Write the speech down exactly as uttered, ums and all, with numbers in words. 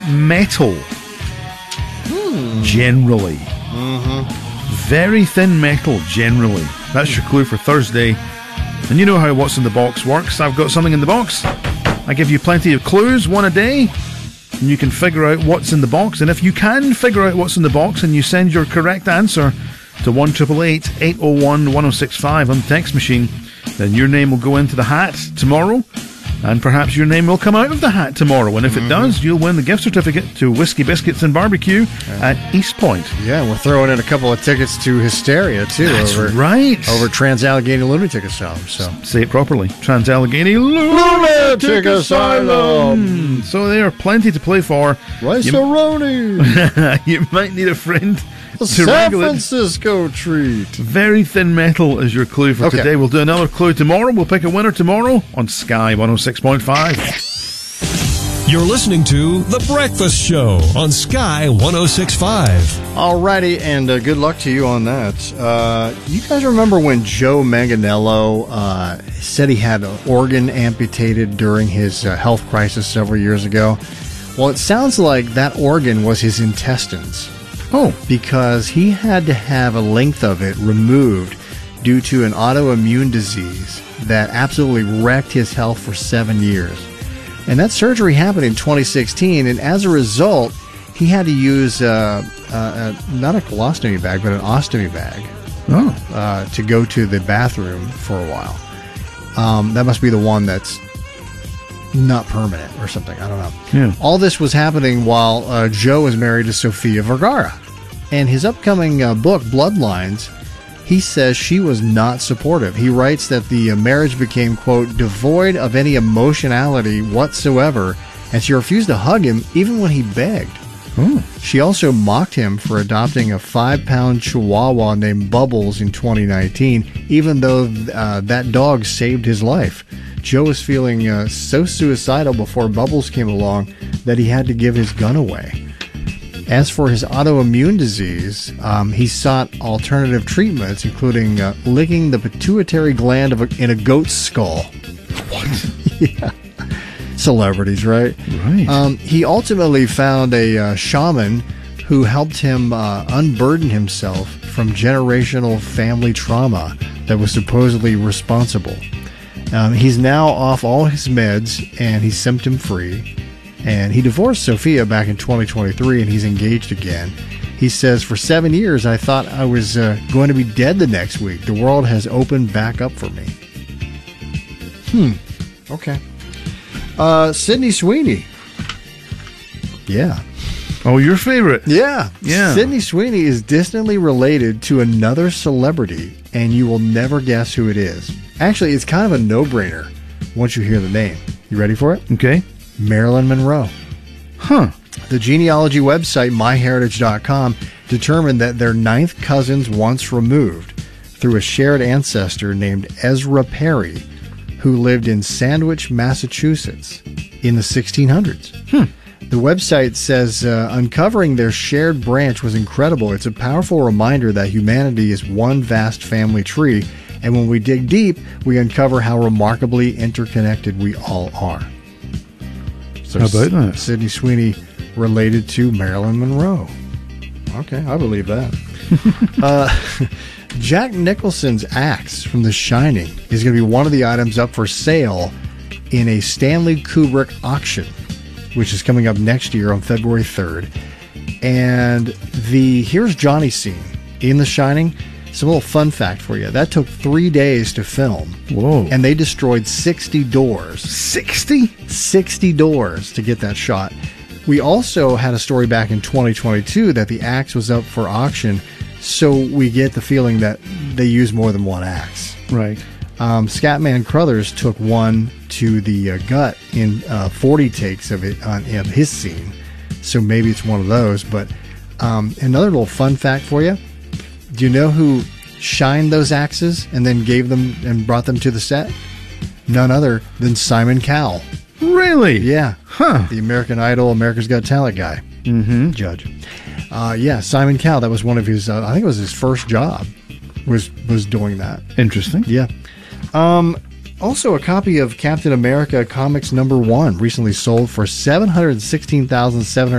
metal. Hmm. Generally. Mm-hmm. Very thin metal, generally. That's your clue for Thursday. And you know how What's in the Box works. I've got something in the box. I give you plenty of clues, one a day. And you can figure out what's in the box. And if you can figure out what's in the box and you send your correct answer to one eight eight eight, eight oh one, one oh six five on the text machine, then your name will go into the hat tomorrow. And perhaps your name will come out of the hat tomorrow. And if mm-hmm. it does, you'll win the gift certificate to Whiskey Biscuits and Barbecue yeah. at East Point. Yeah, we're throwing in a couple of tickets to Hysteria, too. That's over, right. Over Trans-Allegheny Lunatic Asylum. So. Say it properly. Trans-Allegheny Lunatic, Lunatic Asylum. Asylum. So there are plenty to play for. Rice-A-Roni. You might need a friend. San Francisco treat. Very thin metal is your clue for okay. today. We'll do another clue tomorrow. We'll pick a winner tomorrow on Sky one oh six point five. You're listening to The Breakfast Show on Sky one oh six point five. Alrighty, and uh, good luck to you on that. Uh, you guys remember when Joe Manganiello uh, said he had an organ amputated during his uh, health crisis several years ago? Well, it sounds like that organ was his intestines. Oh. Because he had to have a length of it removed due to an autoimmune disease that absolutely wrecked his health for seven years. And that surgery happened in twenty sixteen, and as a result, he had to use uh, uh, uh, not a colostomy bag, but an ostomy bag oh. uh, to go to the bathroom for a while. Um, that must be the one that's not permanent or something. I don't know. Yeah. All this was happening while uh, Joe was married to Sofia Vergara. And his upcoming uh, book, Bloodlines, he says she was not supportive. He writes that the uh, marriage became, quote, devoid of any emotionality whatsoever, and she refused to hug him even when he begged. Oh. She also mocked him for adopting a five-pound chihuahua named Bubbles in twenty nineteen, even though uh, that dog saved his life. Joe was feeling uh, so suicidal before Bubbles came along that he had to give his gun away. As for his autoimmune disease, um, he sought alternative treatments, including uh, licking the pituitary gland of a, in a goat's skull. What? Yeah. Celebrities, right? Right. Um, he ultimately found a uh, shaman who helped him uh, unburden himself from generational family trauma that was supposedly responsible. Um, he's now off all his meds, and he's symptom-free. And he divorced Sophia back in twenty twenty-three, and he's engaged again. He says, for seven years, I thought I was uh, going to be dead the next week. The world has opened back up for me. Hmm. Okay. Uh, Sydney Sweeney. Yeah. Oh, your favorite. Yeah. Yeah. Sydney Sweeney is distantly related to another celebrity, and you will never guess who it is. Actually, it's kind of a no-brainer once you hear the name. You ready for it? Okay. Marilyn Monroe. Huh. The genealogy website, my heritage dot com, determined that their ninth cousins once removed through a shared ancestor named Ezra Perry, who lived in Sandwich, Massachusetts in the sixteen hundreds. Hmm. The website says uh, uncovering their shared branch was incredible. It's a powerful reminder that humanity is one vast family tree, and when we dig deep, we uncover how remarkably interconnected we all are. So How about that? Sydney Sweeney related to Marilyn Monroe. Okay, I believe that. uh, Jack Nicholson's axe from The Shining is going to be one of the items up for sale in a Stanley Kubrick auction, which is coming up next year on February third. And the Here's Johnny scene in The Shining, some little fun fact for you. That took three days to film. Whoa. And they destroyed sixty doors. sixty? sixty doors to get that shot. We also had a story back in twenty twenty-two that the axe was up for auction, so we get the feeling that they use more than one axe. Right. Um, Scatman Crothers took one to the uh, gut in uh, forty takes of it on of his scene, so maybe it's one of those. But um, another little fun fact for you: do you know who shined those axes and then gave them and brought them to the set? None other than Simon Cowell. Really? Yeah. Huh. The American Idol, America's Got Talent guy. Mm-hmm. Judge. Uh, yeah, Simon Cowell. That was one of his. Uh, I think it was his first job. Was was doing that. Interesting. Yeah. Um, Also, a copy of Captain America Comics number one recently sold for seven hundred sixteen thousand seven hundred